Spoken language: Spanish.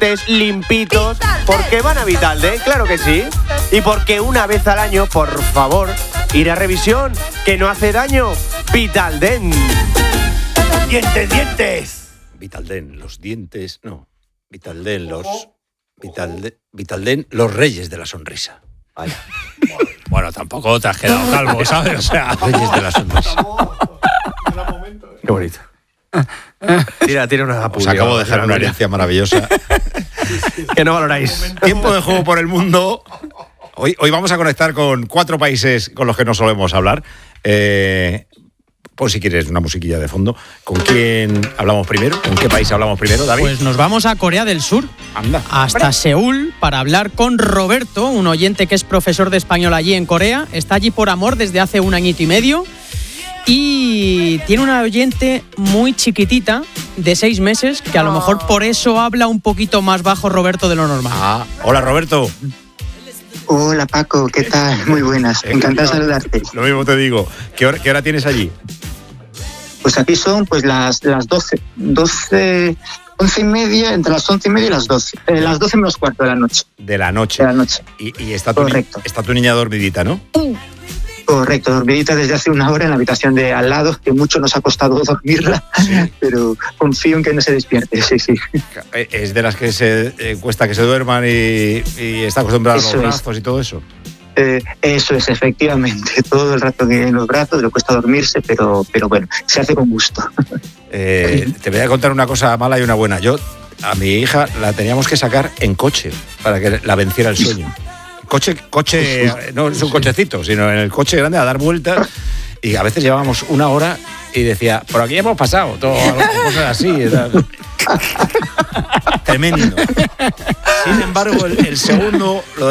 dientes limpitos, porque van a Vitaldent, claro que sí. Y porque una vez al año, por favor, ir a revisión, que no hace daño. Vitaldent. ¡Dientes! Vitaldent, los dientes... No, Vitaldent, Vitaldent, los reyes de la sonrisa. Vaya. Bueno, tampoco te has quedado calvo, ¿sabes? O sea, Reyes de la sonrisa. Qué bonito. Tira una Os apulia. acabo de dejar una herencia maravillosa. Que no valoráis. Tiempo de juego por el mundo. Hoy vamos a conectar con 4 países con los que no solemos hablar. Pues si quieres una musiquilla de fondo. ¿Con quién hablamos primero? ¿Con qué país hablamos primero, David? Pues nos vamos a Corea del Sur. Anda. Hasta Seúl para hablar con Roberto, un oyente que es profesor de español allí en Corea. Está allí por amor desde hace 1 añito y medio. Y tiene una oyente muy chiquitita, de 6 meses, que a lo mejor por eso habla un poquito más bajo Roberto de lo normal. Hola, Roberto. Hola Paco, ¿qué tal? Muy buenas, encantado de saludarte. Lo mismo te digo. ¿Qué hora tienes allí? Pues aquí son pues las 12, 11 y media, entre las 11 y media y las 12. Las 12 menos cuarto de la noche. De la noche. De la noche. Y está tu niña dormidita, ¿no? Correcto, dormidita desde hace 1 hora en la habitación de al lado, que mucho nos ha costado dormirla, pero confío en que no se despierte, sí. Es de las que se cuesta que se duerman y está acostumbrada a los brazos y todo eso. Eso es, efectivamente, todo el rato que en los brazos le cuesta dormirse, pero bueno, se hace con gusto. Te voy a contar una cosa mala y una buena. Yo a mi hija la teníamos que sacar en coche para que la venciera el sueño. Coche, no es un cochecito, sino en el coche grande a dar vueltas, y a veces llevábamos 1 hora y decía, por aquí hemos pasado, todo, cosas así. Tremendo. Sin embargo, el segundo...